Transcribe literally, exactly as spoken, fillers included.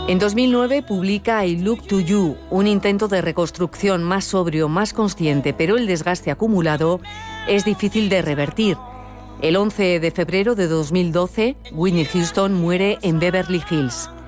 En dos mil nueve publica I Look to You, un intento de reconstrucción más sobrio, más consciente, pero el desgaste acumulado es difícil de revertir. El once de febrero de dos mil doce, Whitney Houston muere en Beverly Hills.